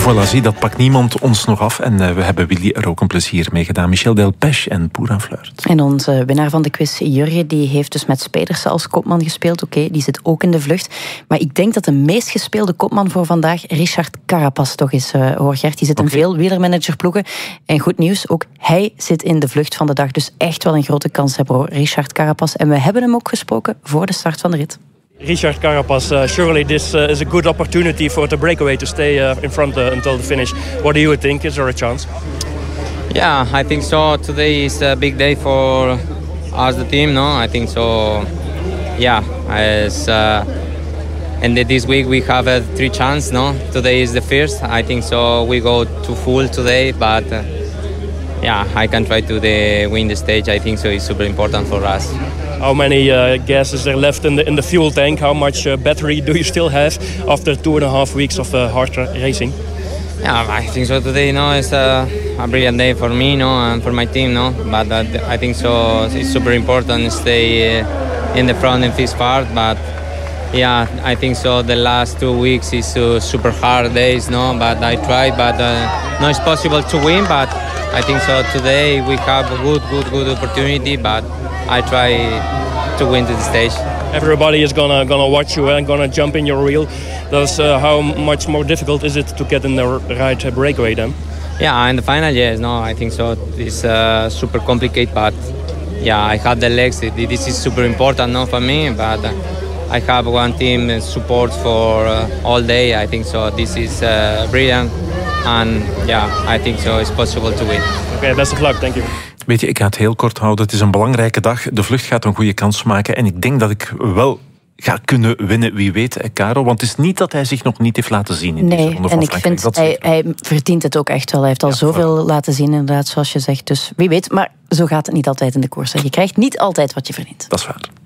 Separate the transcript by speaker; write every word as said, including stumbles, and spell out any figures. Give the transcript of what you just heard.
Speaker 1: Voilà, zie, dat pakt niemand ons nog af. En uh, we hebben Willy er ook een plezier mee gedaan. Michel Delpech en Pour un Flirt.
Speaker 2: En onze winnaar van de quiz, Jurgen, die heeft dus met Spedersen als kopman gespeeld. Oké, okay, die zit ook in de vlucht. Maar ik denk dat de meest gespeelde kopman voor vandaag Richard Carapaz toch is, uh, hoor Gert. Die zit in okay. veel wielermanagerploegen. En goed nieuws, ook hij zit in de vlucht van de dag. Dus echt wel een grote kans hebben, hoor, Richard Carapaz. En we hebben hem ook gesproken voor de start van de rit.
Speaker 3: Richard Carapaz, uh, surely this uh, is a good opportunity for the breakaway to stay uh, in front uh, until the finish. What do you think? Is there a chance?
Speaker 4: Yeah, I think so. Today is a big day for us, the team. No, I think so. Yeah, as uh, and this week we have uh, three chances. No, today is the first. I think so. We go to full today, but uh, yeah, I can try to the win the stage. I think so. It's super important for us.
Speaker 3: How many uh, gas is there left in the in the fuel tank? How much uh, battery do you still have after two and a half weeks of uh, hard ra- racing?
Speaker 4: Yeah, I think so. Today, no, it's a, a brilliant day for me, no, and for my team, no. But uh, I think so. It's super important to stay uh, in the front in this part. But yeah, I think so. The last two weeks is uh, super hard days, no. But I tried, but uh, no, it's possible to win. But I think so. Today we have a good, good, good opportunity. But I try to win to the stage.
Speaker 3: Everybody is gonna gonna watch you and gonna jump in your wheel. Thus, uh, how much more difficult is it to get in the right breakaway then?
Speaker 4: Yeah, in the final, yes, no, I think so. It's uh, super complicated, but yeah, I have the legs. This is super important, no, for me. But uh, I have one team support for uh, all day. I think so. This is uh, brilliant, and yeah, I think so. It's possible to win.
Speaker 3: Okay, best of luck. Thank you.
Speaker 1: Weet je, ik ga het heel kort houden. Het is een belangrijke dag. De vlucht gaat een goede kans maken. En ik denk dat ik wel ga kunnen winnen, wie weet, Caro. Want het is niet dat hij zich nog niet heeft laten zien in
Speaker 2: nee,
Speaker 1: deze ronde van
Speaker 2: en ik
Speaker 1: Frankrijk.
Speaker 2: vind, hij, hij verdient het ook echt wel. Hij heeft al ja, zoveel voilà. laten zien, inderdaad, zoals je zegt. Dus wie weet, maar zo gaat het niet altijd in de koers. Je krijgt niet altijd wat je verdient.
Speaker 1: Dat is waar.